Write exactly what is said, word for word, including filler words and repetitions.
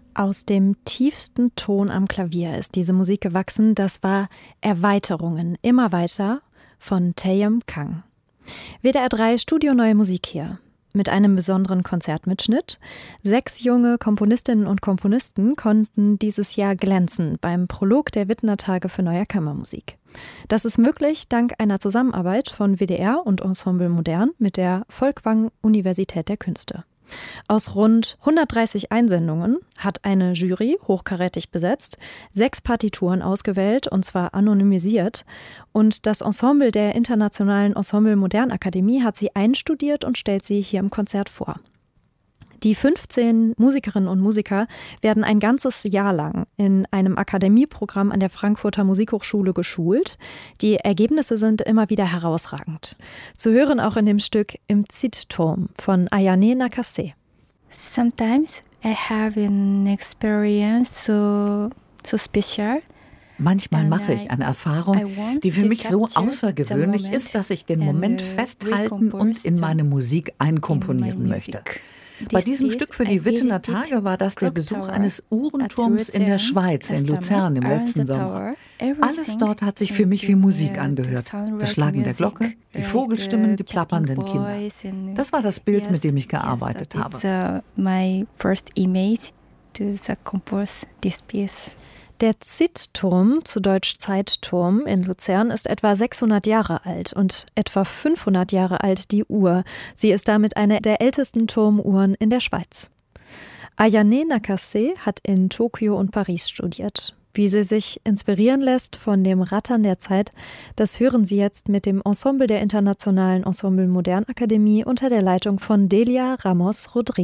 Aus dem tiefsten Ton am Klavier ist diese Musik gewachsen. Das war Erweiterungen, immer weiter von Taeyam Kang. W D R drei Studio Neue Musik hier. Mit einem besonderen Konzertmitschnitt. Sechs junge Komponistinnen und Komponisten konnten dieses Jahr glänzen beim Prolog der Wittner Tage für Neue Kammermusik. Das ist möglich dank einer Zusammenarbeit von W D R und Ensemble Modern mit der Folkwang Universität der Künste. Aus rund hundertdreißig Einsendungen hat eine Jury, hochkarätig besetzt, sechs Partituren ausgewählt, und zwar anonymisiert. Und das Ensemble der Internationalen Ensemble Modern Akademie hat sie einstudiert und stellt sie hier im Konzert vor. Die fünfzehn Musikerinnen und Musiker werden ein ganzes Jahr lang in einem Akademieprogramm an der Frankfurter Musikhochschule geschult. Die Ergebnisse sind immer wieder herausragend. Zu hören auch in dem Stück Im Cid-Turm von Ayane Nakase. Sometimes I have an experience so, so special. Manchmal mache ich eine Erfahrung, die für mich so außergewöhnlich ist, dass ich den Moment festhalten und in meine Musik einkomponieren möchte. Bei diesem Stück für die Wittener Tage war das der Besuch eines Uhrenturms in der Schweiz, in Luzern im letzten Sommer. Alles dort hat sich für mich wie Musik angehört. Das Schlagen der Glocke, die Vogelstimmen, die plappernden Kinder. Das war das Bild, mit dem ich gearbeitet habe. Der Cid-Turm, zu Deutsch Zeitturm, in Luzern ist etwa sechshundert Jahre alt und etwa fünfhundert Jahre alt die Uhr. Sie ist damit eine der ältesten Turmuhren in der Schweiz. Ayane Nakase hat in Tokio und Paris studiert. Wie sie sich inspirieren lässt von dem Rattern der Zeit, das hören Sie jetzt mit dem Ensemble der Internationalen Ensemble Modern Akademie unter der Leitung von Delia Ramos Rodriguez.